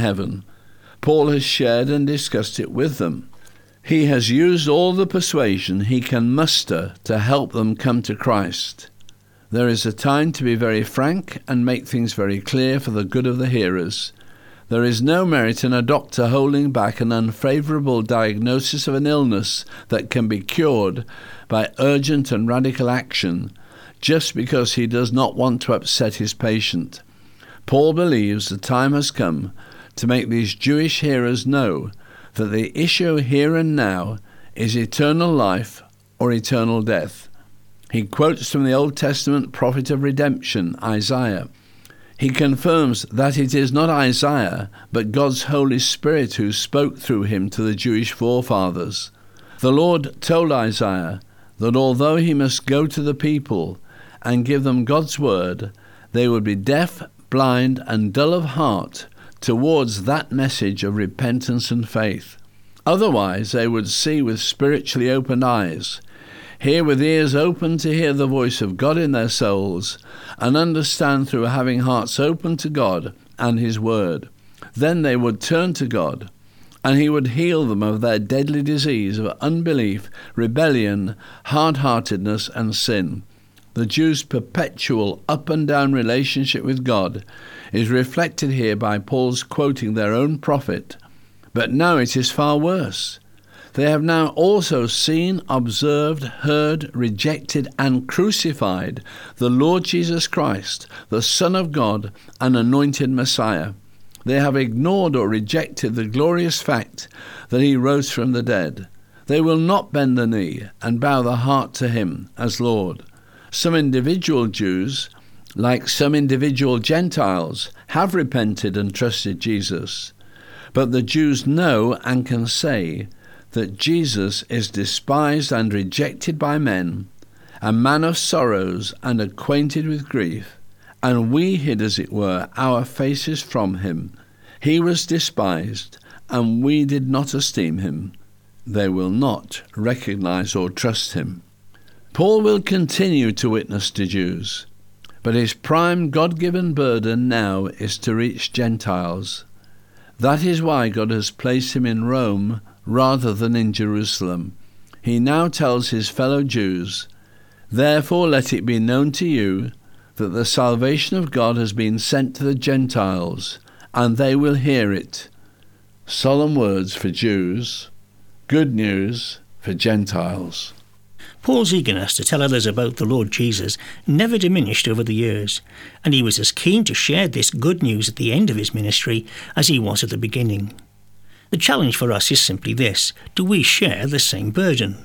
heaven. Paul has shared and discussed it with them. He has used all the persuasion he can muster to help them come to Christ. There is a time to be very frank and make things very clear for the good of the hearers. There is no merit in a doctor holding back an unfavourable diagnosis of an illness that can be cured by urgent and radical action, just because he does not want to upset his patient. Paul believes the time has come to make these Jewish hearers know that the issue here and now is eternal life or eternal death. He quotes from the Old Testament prophet of redemption, Isaiah. He confirms that it is not Isaiah, but God's Holy Spirit who spoke through him to the Jewish forefathers. The Lord told Isaiah that although he must go to the people and give them God's word, they would be deaf, blind, and dull of heart towards that message of repentance and faith. Otherwise, they would see with spiritually opened eyes, hear with ears open to hear the voice of God in their souls, and understand through having hearts open to God and his word. Then they would turn to God, and he would heal them of their deadly disease of unbelief, rebellion, hard-heartedness, and sin. The Jews' perpetual up and down relationship with God is reflected here by Paul's quoting their own prophet. But now it is far worse. They have now also seen, observed, heard, rejected, and crucified the Lord Jesus Christ, the Son of God and anointed Messiah. They have ignored or rejected the glorious fact that he rose from the dead. They will not bend the knee and bow the heart to him as Lord. Some individual Jews, like some individual Gentiles, have repented and trusted Jesus. But the Jews know and can say that Jesus is despised and rejected by men, a man of sorrows and acquainted with grief, and we hid, as it were, our faces from him. He was despised, and we did not esteem him. They will not recognize or trust him. Paul will continue to witness to Jews, but his prime God-given burden now is to reach Gentiles. That is why God has placed him in Rome rather than in Jerusalem. He now tells his fellow Jews, "Therefore let it be known to you that the salvation of God has been sent to the Gentiles, and they will hear it." Solemn words for Jews, good news for Gentiles. Paul's eagerness to tell others about the Lord Jesus never diminished over the years, and he was as keen to share this good news at the end of his ministry as he was at the beginning. The challenge for us is simply this: do we share the same burden?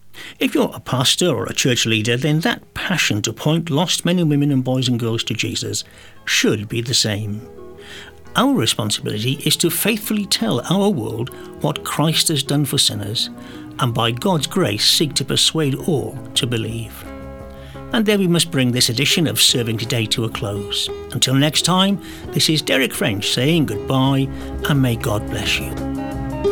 If you're a pastor or a church leader, then that passion to point lost men and women and boys and girls to Jesus should be the same. Our responsibility is to faithfully tell our world what Christ has done for sinners, and by God's grace seek to persuade all to believe. And there we must bring this edition of Serving Today to a close. Until next time, this is Derek French saying goodbye, and may God bless you.